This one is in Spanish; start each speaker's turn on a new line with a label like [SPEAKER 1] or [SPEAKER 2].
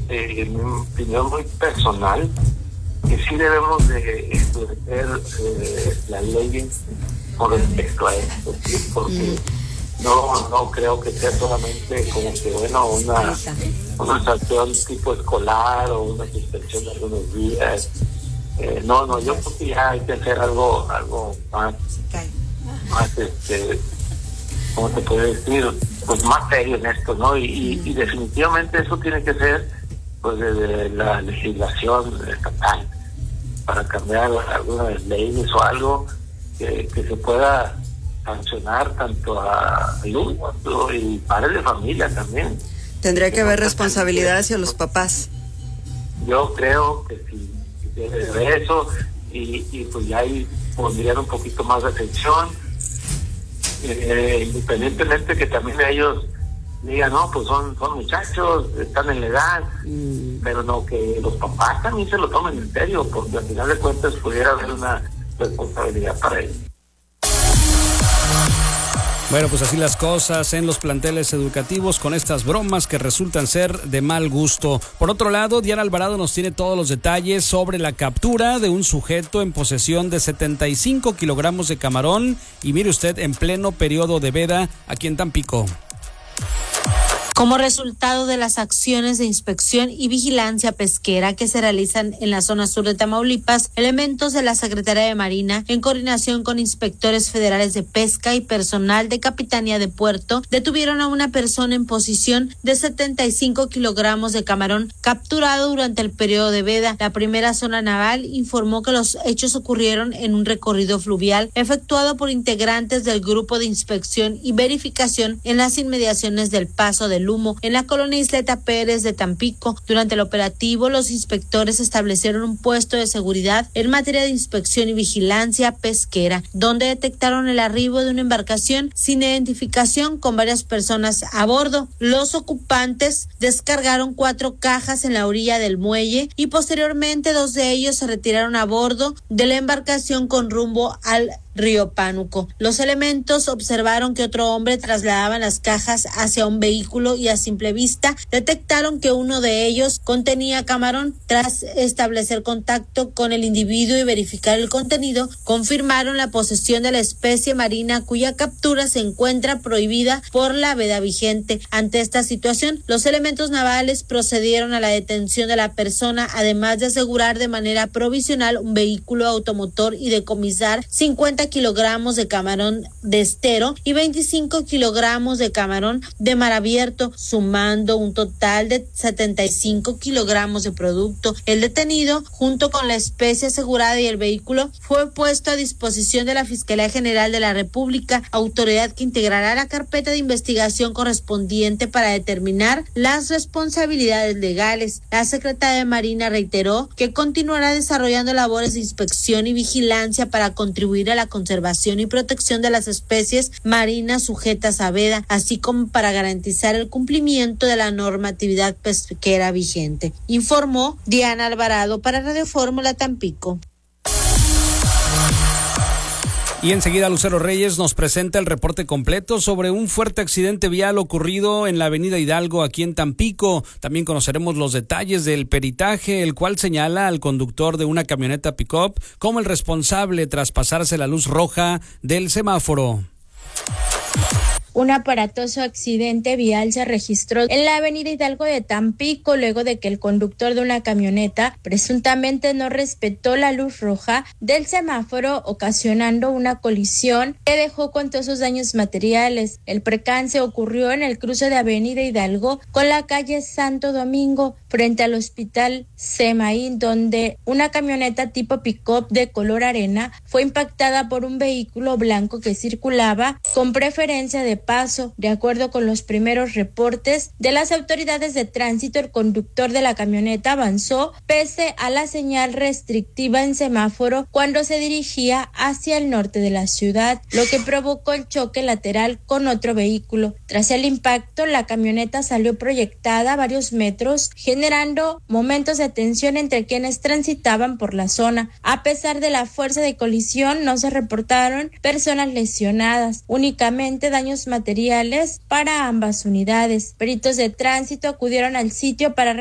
[SPEAKER 1] en mi opinión muy personal, que sí debemos de endurecer las leyes con respecto a esto, ¿sí? Porque no creo que sea solamente como que, bueno, una sanción tipo escolar o una suspensión de algunos días. Yo creo que ya hay que hacer algo más, ¿cómo te puedo decir? Pues más serio en esto, ¿no? Y definitivamente eso tiene que ser, pues, desde la legislación estatal, para cambiar algunas leyes o algo que se pueda sancionar tanto a alumnos y padres de familia también.
[SPEAKER 2] Tendría que haber responsabilidad hacia los papás.
[SPEAKER 1] Yo creo que sí, debe haber eso, y pues ya ahí pondrían un poquito más de atención, independientemente que también ellos digan, no, pues son muchachos, están en la edad, pero no, que los papás también se lo tomen en serio, porque al final de cuentas pudiera haber una responsabilidad para ellos.
[SPEAKER 3] Bueno, pues así las cosas en los planteles educativos con estas bromas que resultan ser de mal gusto. Por otro lado, Diana Alvarado nos tiene todos los detalles sobre la captura de un sujeto en posesión de 75 kilogramos de camarón y mire usted, en pleno periodo de veda aquí en Tampico.
[SPEAKER 4] Como resultado de las acciones de inspección y vigilancia pesquera que se realizan en la zona sur de Tamaulipas, elementos de la Secretaría de Marina, en coordinación con inspectores federales de pesca y personal de Capitanía de Puerto, detuvieron a una persona en posesión de 75 kilogramos de camarón capturado durante el periodo de veda. La primera zona naval informó que los hechos ocurrieron en un recorrido fluvial efectuado por integrantes del Grupo de Inspección y Verificación en las inmediaciones del Paso del Humo, en la colonia Isleta Pérez de Tampico. Durante el operativo, los inspectores establecieron un puesto de seguridad en materia de inspección y vigilancia pesquera, donde detectaron el arribo de una embarcación sin identificación con varias personas a bordo. Los ocupantes descargaron 4 cajas en la orilla del muelle y posteriormente 2 de ellos se retiraron a bordo de la embarcación con rumbo al Río Pánuco. Los elementos observaron que otro hombre trasladaba las cajas hacia un vehículo y a simple vista detectaron que uno de ellos contenía camarón. Tras establecer contacto con el individuo y verificar el contenido, confirmaron la posesión de la especie marina cuya captura se encuentra prohibida por la veda vigente. Ante esta situación, los elementos navales procedieron a la detención de la persona, además de asegurar de manera provisional un vehículo automotor y decomisar 50 kilogramos de camarón de estero y 25 kilogramos de camarón de mar abierto, sumando un total de 75 kilogramos de producto. El detenido, junto con la especie asegurada y el vehículo, fue puesto a disposición de la Fiscalía General de la República, autoridad que integrará la carpeta de investigación correspondiente para determinar las responsabilidades legales. La Secretaría de Marina reiteró que continuará desarrollando labores de inspección y vigilancia para contribuir a la conservación y protección de las especies marinas sujetas a veda, así como para garantizar el cumplimiento de la normatividad pesquera vigente. Informó Diana Alvarado para Radio Fórmula Tampico.
[SPEAKER 3] Y enseguida Lucero Reyes nos presenta el reporte completo sobre un fuerte accidente vial ocurrido en la avenida Hidalgo aquí en Tampico. También conoceremos los detalles del peritaje, el cual señala al conductor de una camioneta pick-up como el responsable tras pasarse la luz roja del semáforo.
[SPEAKER 5] Un aparatoso accidente vial se registró en la avenida Hidalgo de Tampico luego de que el conductor de una camioneta presuntamente no respetó la luz roja del semáforo, ocasionando una colisión que dejó cuantiosos daños materiales. El percance ocurrió en el cruce de avenida Hidalgo con la calle Santo Domingo frente al hospital Semaín, donde una camioneta tipo pick-up de color arena fue impactada por un vehículo blanco que circulaba con preferencia de paso. De acuerdo con los primeros reportes de las autoridades de tránsito, el conductor de la camioneta avanzó pese a la señal restrictiva en semáforo cuando se dirigía hacia el norte de la ciudad, lo que provocó el choque lateral con otro vehículo. Tras el impacto, la camioneta salió proyectada varios metros, generando momentos de tensión entre quienes transitaban por la zona. A pesar de la fuerza de colisión, no se reportaron personas lesionadas, únicamente daños materiales para ambas unidades. Peritos de tránsito acudieron al sitio para